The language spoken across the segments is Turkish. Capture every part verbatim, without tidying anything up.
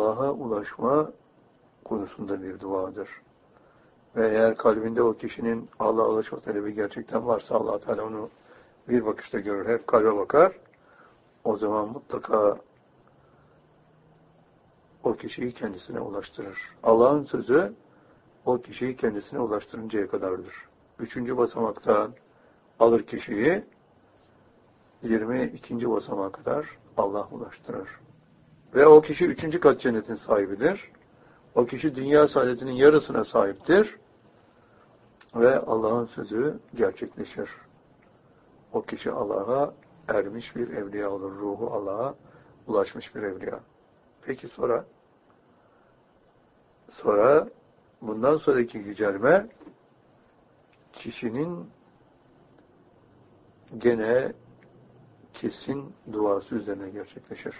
Allah'a ulaşma konusunda bir duadır. Ve eğer kalbinde o kişinin Allah'a ulaşma talebi gerçekten varsa Allah Teala onu bir bakışta görür. Hep kalbe bakar. O zaman mutlaka o kişiyi kendisine ulaştırır. Allah'ın sözü o kişiyi kendisine ulaştırıncaya kadardır. Üçüncü basamaktan alır kişiyi, yirmi ikinci basamağa kadar Allah ulaştırır. Ve o kişi üçüncü kat cennetin sahibidir. O kişi dünya saadetinin yarısına sahiptir. Ve Allah'ın sözü gerçekleşir. O kişi Allah'a ermiş bir evliya olur. Ruhu Allah'a ulaşmış bir evliya. Peki sonra? Sonra bundan sonraki yücelme kişinin gene kesin duası üzerine gerçekleşir.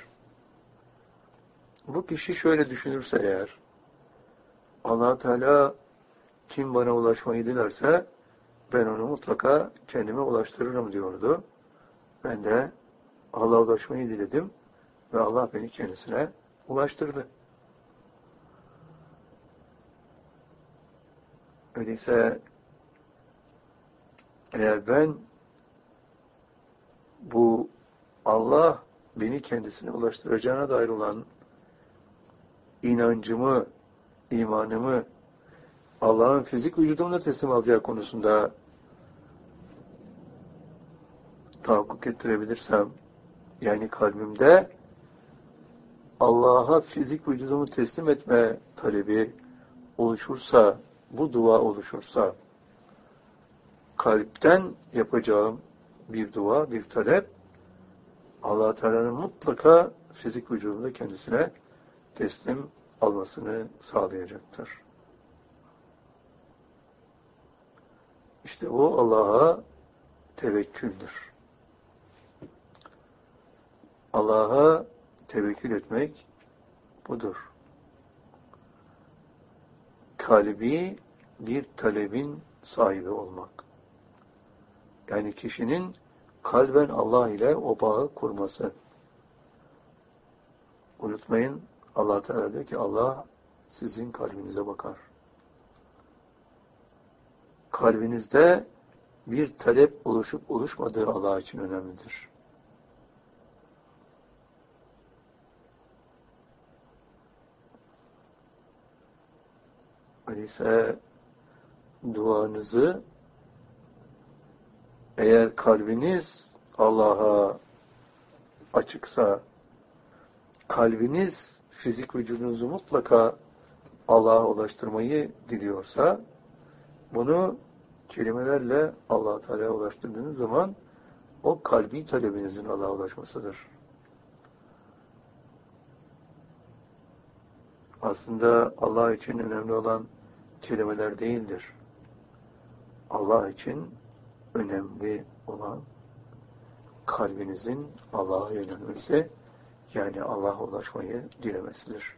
Bu kişi şöyle düşünürse eğer, Allah Teala kim bana ulaşmayı dilerse ben onu mutlaka kendime ulaştırırım diyordu. Ben de Allah'a ulaşmayı diledim ve Allah beni kendisine ulaştırdı. Öyleyse eğer ben bu Allah beni kendisine ulaştıracağına dair olan inancımı, imanımı Allah'ın fizik vücudumla teslim alacağı konusunda tahakkuk ettirebilirsem, yani kalbimde Allah'a fizik vücudumu teslim etme talebi oluşursa, bu dua oluşursa, kalpten yapacağım bir dua, bir talep, Allah Teala'nın mutlaka fizik vücudunda kendisine teslim almasını sağlayacaktır. İşte o Allah'a tevekküldür. Allah'a tevekkül etmek budur. Kalbi bir talebin sahibi olmak. Yani kişinin kalben Allah ile o bağı kurması. Unutmayın, Allah Teala diyor ki Allah sizin kalbinize bakar. Kalbinizde bir talep oluşup oluşmadığı Allah için önemlidir. Öyleyse duanızı eğer kalbiniz Allah'a açıksa, kalbiniz fizik vücudunuzu mutlaka Allah'a ulaştırmayı diliyorsa, bunu kelimelerle Allah Teala'ya ulaştırdığınız zaman o kalbi talebinizin Allah'a ulaşmasıdır. Aslında Allah için önemli olan kelimeler değildir. Allah için önemli olan kalbinizin Allah'a yönelmesi, yani Allah'a ulaşmayı dilemesidir.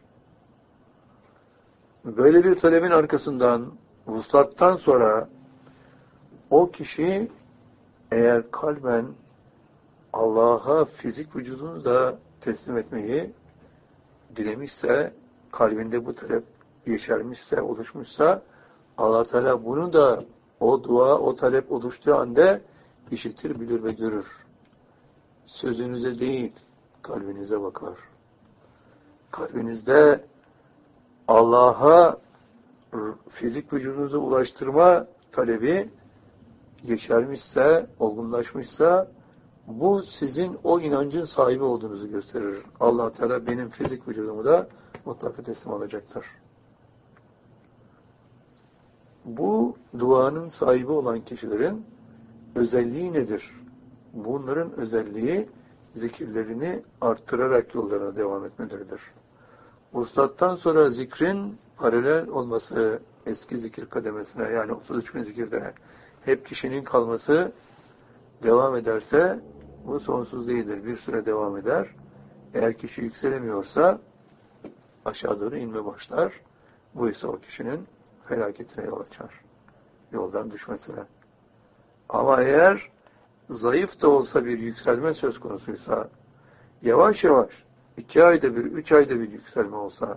Böyle bir talebin arkasından, vuslattan sonra o kişi eğer kalben Allah'a fizik vücudunu da teslim etmeyi dilemişse, kalbinde bu talep yeşermişse, oluşmuşsa, Allah Teala bunu da o dua, o talep oluştuğu anda işitir, bilir ve görür. Sözünüze değil, kalbinize bakar. Kalbinizde Allah'a fizik vücudunuzu ulaştırma talebi yeşermişse, olgunlaşmışsa, bu sizin o inancın sahibi olduğunuzu gösterir. Allah Teala benim fizik vücudumu da mutlaka teslim alacaktır. Bu duanın sahibi olan kişilerin özelliği nedir? Bunların özelliği zikirlerini arttırarak yollarına devam etmeleridir. Vuslattan sonra zikrin paralel olması eski zikir kademesine, yani otuz üç bin zikirde hep kişinin kalması devam ederse bu sonsuz değildir. Bir süre devam eder. Eğer kişi yükselemiyorsa aşağı doğru inme başlar. Bu ise o kişinin felaketine yol açar. Yoldan düşmesine. Ama eğer zayıf da olsa bir yükselme söz konusuysa, yavaş yavaş iki ayda bir, üç ayda bir yükselme olsa,